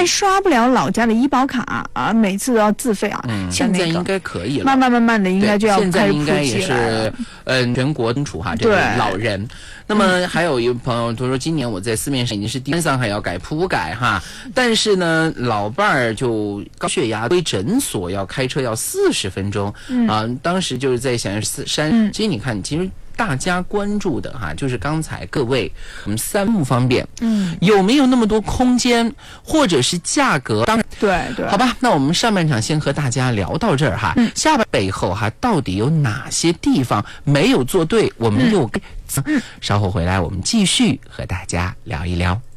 在刷不了老家的医保卡啊，每次都要自费啊。 现在应该可以了， 慢慢的应该就要开始普及了。 现在应该也是全国清楚哈，这个老人。那么还有一个朋友他说，今年我在市面上已经是第3上还要改普改哈，但是呢老伴儿就高血压回诊所要开车要40分钟啊，当时就是在想山，其实你看其实。大家关注的哈，就是刚才各位我们3不方便，有没有那么多空间，或者是价格？当然， 对， 好吧，那我们上半场先和大家聊到这儿哈，下半背后哈，到底有哪些地方没有做对？我们又稍后回来，我们继续和大家聊一聊。